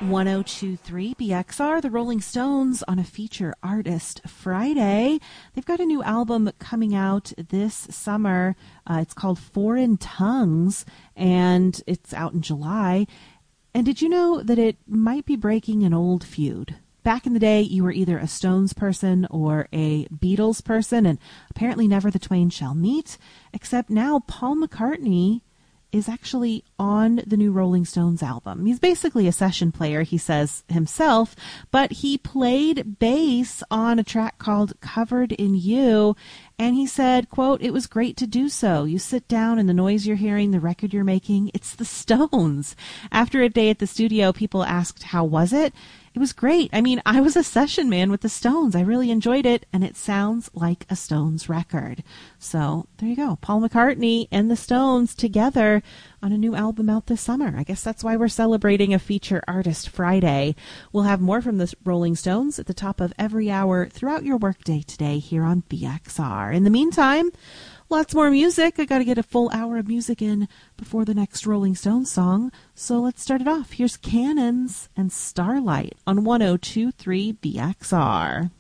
1023 BXR, the Rolling Stones on a Feature Artist Friday. They've got a new album coming out this summer. It's called Foreign Tongues, and it's out in July. And did you know that it might be breaking an old feud? Back in the day, you were either a Stones person or a Beatles person, and apparently never the twain shall meet, except now Paul McCartney is actually on the new Rolling Stones album. He's basically a session player, he says himself, but he played bass on a track called Covered in You, and he said, quote, "It was great to do so. You sit down and the noise you're hearing, the record you're making, it's the Stones." After a day at the studio, people asked, how was it? It was great. I mean, I was a session man with the Stones. I really enjoyed it, and it sounds like a Stones record. So there you go. Paul McCartney and the Stones together on a new album out this summer. I guess that's why we're celebrating a Feature Artist Friday. We'll have more from the Rolling Stones at the top of every hour throughout your workday today here on BXR. In the meantime, lots more music. I got to get a full hour of music in before the next Rolling Stones song. So let's start it off. Here's Cannons and Starlight on 1023 BXR.